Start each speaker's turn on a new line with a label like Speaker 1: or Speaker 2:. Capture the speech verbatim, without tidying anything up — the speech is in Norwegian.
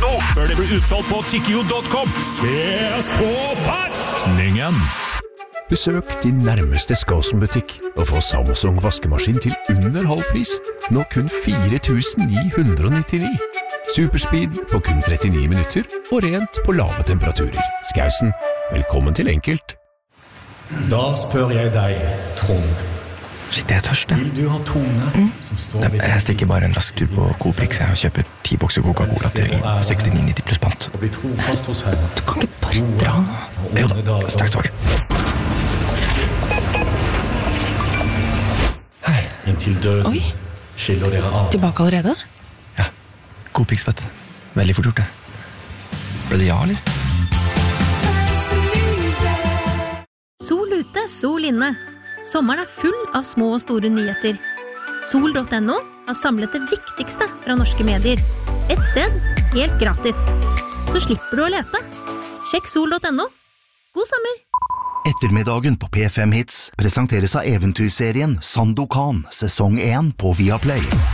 Speaker 1: nå, før det blir utsolgt på tikkio punktum com. Ses på fastningen!
Speaker 2: Besøk din nærmeste Skåsen-butikk og få Samsung vaskemaskin til under halv pris. Nå kun fire tusen ni hundre nittini. Superspeed på kun trettini minutter og rent på lave temperaturer. Skausen, velkommen til enkelt.
Speaker 3: Da spør jeg deg, Trond.
Speaker 4: Shit, jeg er tørst.
Speaker 3: Vil du ha Tone mm. som står ved...
Speaker 4: Jeg stikker bare en rask tur på Coprix og kjøper ti bokser Coca-Cola til sekstini nitti pluss pant.
Speaker 3: Og bli trofast hos henne.
Speaker 4: Du kan ikke bare dra. Jo da, straks tilbake. Hei.
Speaker 3: Inntil døden
Speaker 5: Oi.
Speaker 3: skiller dere av.
Speaker 5: Tilbake allerede?
Speaker 4: Ja, Coprix, vet du. Veldig fort gjort det. Ble det ja, eller?
Speaker 6: Sol ute, sol inne. Sommeren er full av små og store nyheter. sol punktum no har samlet det viktigste fra norske medier. Et sted, helt gratis. Så slipper du å lete. Sjekk sol punktum no. God sommer!
Speaker 7: Ettermiddagen på P fem Hits presenteres av eventyrserien Sandokan, sesong én på Viaplay.